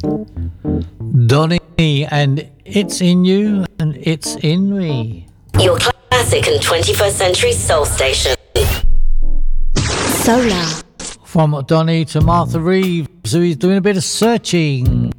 Donny and It's in You and It's in Me. Your classic and 21st century soul station. Solar. From Donny to Martha Reeves, who is doing a bit of searching.